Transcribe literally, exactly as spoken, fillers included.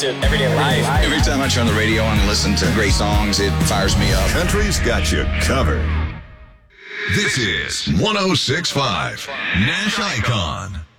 to everyday life. Every time I turn the radio on and listen to great songs, it fires me up. Country's got you covered. This is one oh six point five Nash Icon.